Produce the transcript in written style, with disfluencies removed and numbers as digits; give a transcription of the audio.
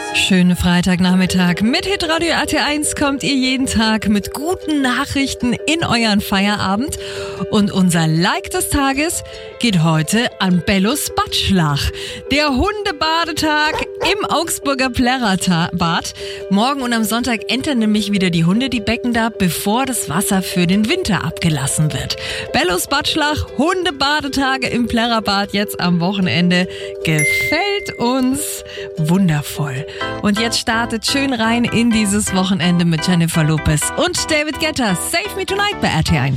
Schönen Freitagnachmittag. Mit Hitradio RT1 kommt ihr jeden Tag mit guten Nachrichten in euren Feierabend. Und unser Like des Tages geht heute an Bellos Badschlach. Der Hundebadetag im Augsburger Plärrerbad. Morgen und am Sonntag entern nämlich wieder die Hunde die Becken da, bevor das Wasser für den Winter abgelassen wird. Bellos Badschlach, Hundebadetage im Plärrerbad jetzt am Wochenende. Gefällt uns wundervoll. Und jetzt startet schön rein in dieses Wochenende mit Jennifer Lopez und David Guetta. Save Me Tonight bei RT1.